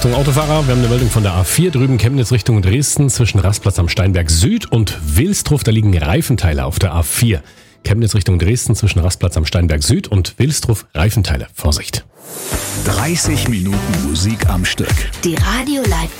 Achtung Autofahrer, wir haben eine Meldung von der A4 drüben, Chemnitz Richtung Dresden, zwischen Rastplatz am Steinberg Süd und Wilsdruf, da liegen Reifenteile auf der A4. Chemnitz Richtung Dresden, zwischen Rastplatz am Steinberg Süd und Wilsdruf, Reifenteile. Vorsicht. 30 Minuten Musik am Stück. Die Radio Leipzig